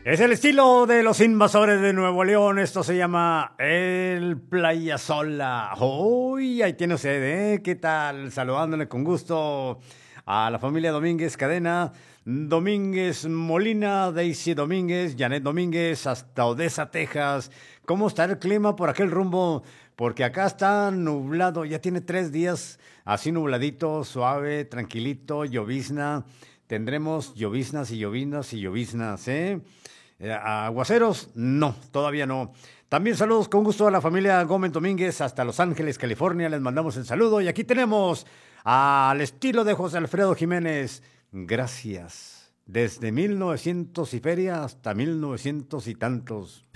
Es el estilo de los invasores de Nuevo León. Esto se llama el Playa Sola. Uy, ahí tiene usted, ¿eh? ¿Qué tal? Saludándole con gusto a la familia Domínguez Cadena, Domínguez Molina, Daisy Domínguez, Janet Domínguez, hasta Odessa, Texas. ¿Cómo está el clima por aquel rumbo? Porque acá está nublado, ya tiene 3 días así nubladito, suave, tranquilito, llovizna. Tendremos lloviznas y lloviznas y lloviznas, ¿eh? Aguaceros, no, todavía no. También saludos con gusto a la familia Gómez Domínguez hasta Los Ángeles, California. Les mandamos el saludo. Y aquí tenemos al estilo de José Alfredo Jiménez. Gracias. Desde 1900 y feria hasta 1900 y tantos.